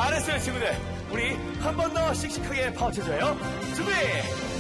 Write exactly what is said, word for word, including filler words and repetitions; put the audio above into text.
잘했어요, 친구들. 우리 한 번 더 씩씩하게 파헤쳐줘요. 준비,